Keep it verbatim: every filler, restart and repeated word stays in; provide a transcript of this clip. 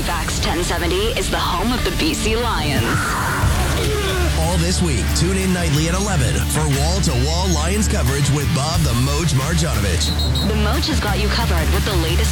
Halifax ten seventy is the home of the B C Lions. All this week, tune in nightly at eleven for wall-to-wall Lions coverage with Bob the Moj Marjanovic. The Moj has got you covered with the latest